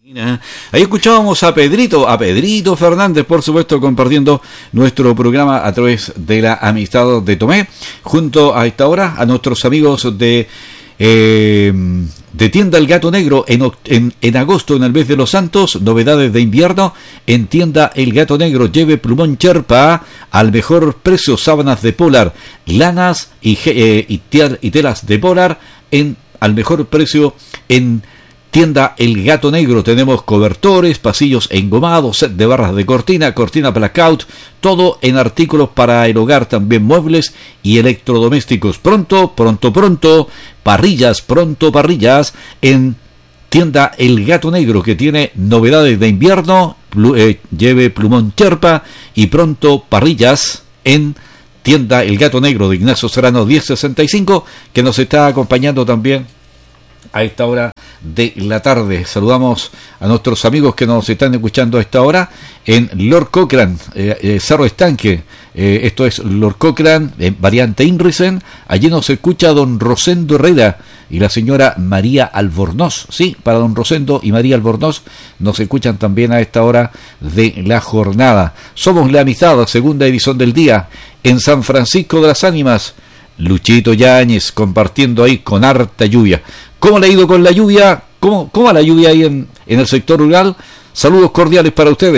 Ahí escuchábamos a Pedrito Fernández, por supuesto, compartiendo nuestro programa a través de la amistad de Tomé, junto a esta hora a nuestros amigos de Tienda El Gato Negro en agosto, en el mes de los Santos. Novedades de invierno en Tienda El Gato Negro. Lleve plumón Cherpa al mejor precio, sábanas de polar, lanas y telas de polar al mejor precio en Tienda El Gato Negro. Tenemos cobertores, pasillos engomados, set de barras de cortina blackout, todo en artículos para el hogar, también muebles y electrodomésticos. Pronto, parrillas en Tienda El Gato Negro, que tiene novedades de invierno. Lleve plumón Cherpa y pronto parrillas en Tienda El Gato Negro de Ignacio Serrano 1065, que nos está acompañando también a esta hora de la tarde. Saludamos a nuestros amigos que nos están escuchando a esta hora en Lord Cochrane, Cerro Estanque. Esto es Lord Cochrane, variante Inrisen. Allí nos escucha don Rosendo Herrera y la señora María Albornoz. Sí, para don Rosendo y María Albornoz nos escuchan también a esta hora de la jornada. Somos la amistad, segunda edición del día, en San Francisco de las Ánimas. Luchito Yáñez compartiendo ahí con harta lluvia. ¿Cómo le ha ido con la lluvia? ¿Cómo va la lluvia ahí en el sector rural? Saludos cordiales para ustedes.